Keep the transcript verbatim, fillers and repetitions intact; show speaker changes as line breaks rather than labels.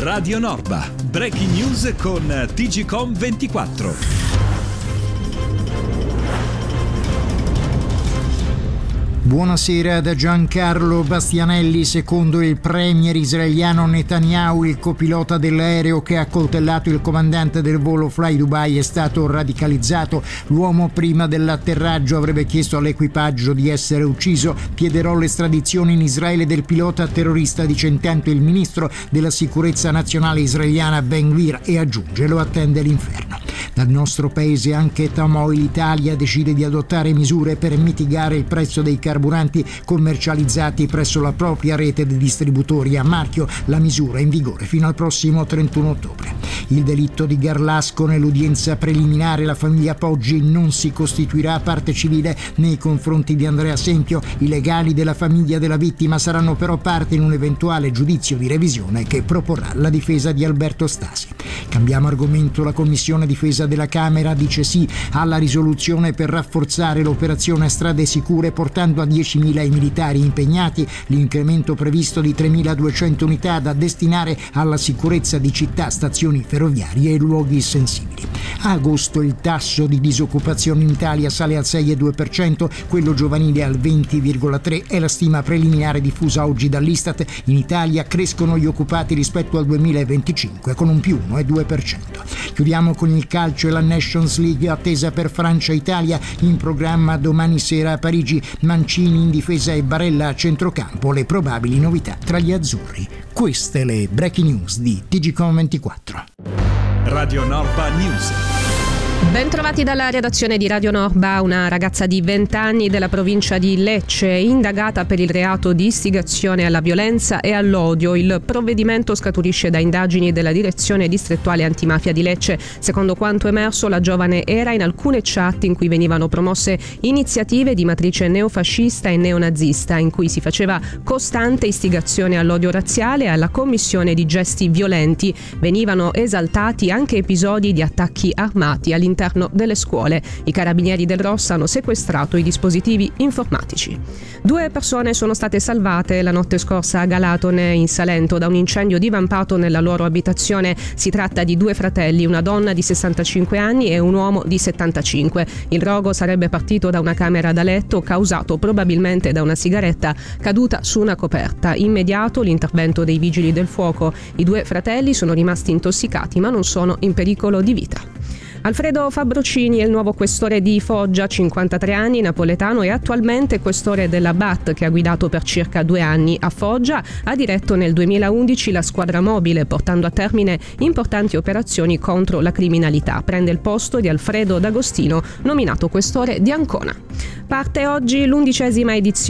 Radio Norba, breaking news con T G Com ventiquattro.
Buonasera da Giancarlo Bastianelli. Secondo il premier israeliano Netanyahu, il copilota dell'aereo che ha accoltellato il comandante del volo Fly Dubai è stato radicalizzato. L'uomo prima dell'atterraggio avrebbe chiesto all'equipaggio di essere ucciso. Chiederò l'estradizione in Israele del pilota terrorista, dice intanto il ministro della sicurezza nazionale israeliana Ben Gvir, e aggiunge: lo attende l'inferno. Dal nostro paese anche Tamoil Italia decide di adottare misure per mitigare il prezzo dei carburanti commercializzati presso la propria rete di distributori a marchio. La misura è in vigore fino al prossimo trentuno ottobre. Il delitto di Garlasco: nell'udienza preliminare la famiglia Poggi non si costituirà parte civile nei confronti di Andrea Sempio. I legali della famiglia della vittima saranno però parte in un eventuale giudizio di revisione che proporrà la difesa di Alberto Stasi. Cambiamo argomento. La Commissione Difesa della Camera dice sì alla risoluzione per rafforzare l'operazione Strade Sicure, portando a diecimila i militari impegnati, l'incremento previsto di tremiladuecento unità da destinare alla sicurezza di città, stazioni ferroviarie e luoghi sensibili. A agosto il tasso di disoccupazione in Italia sale al sei virgola due per cento, quello giovanile al venti virgola tre per cento, è la stima preliminare diffusa oggi dall'Istat. In Italia crescono gli occupati rispetto al duemilaventicinque con un più uno virgola due per cento. Chiudiamo con il calcio e la Nations League attesa per Francia-Italia. In programma domani sera a Parigi Mancini in difesa e Barella a centrocampo, le probabili novità tra gli azzurri. Queste le breaking news di T G Com ventiquattro.
Radio Norba News.
Bentrovati dalla redazione di Radio Norba. Una ragazza di venti anni della provincia di Lecce è indagata per il reato di istigazione alla violenza e all'odio. Il provvedimento scaturisce da indagini della direzione distrettuale antimafia di Lecce. Secondo quanto emerso, la giovane era in alcune chat in cui venivano promosse iniziative di matrice neofascista e neonazista, in cui si faceva costante istigazione all'odio razziale e alla commissione di gesti violenti. Venivano esaltati anche episodi di attacchi armati all'interno delle scuole. I carabinieri del Rossa hanno sequestrato i dispositivi informatici. Due persone sono state salvate la notte scorsa a Galatone, in Salento, da un incendio divampato nella loro abitazione. Si tratta di due fratelli, una donna di sessantacinque anni e un uomo di settantacinque. Il rogo sarebbe partito da una camera da letto, causato probabilmente da una sigaretta caduta su una coperta. Immediato l'intervento dei vigili del fuoco. I due fratelli sono rimasti intossicati ma non sono in pericolo di vita. Alfredo Fabrocini è il nuovo questore di Foggia, cinquantatré anni, napoletano e attualmente questore della B A T, che ha guidato per circa due anni a Foggia. Ha diretto nel duemilaundici la squadra mobile, portando a termine importanti operazioni contro la criminalità. Prende il posto di Alfredo D'Agostino, nominato questore di Ancona. Parte oggi l'undicesima edizione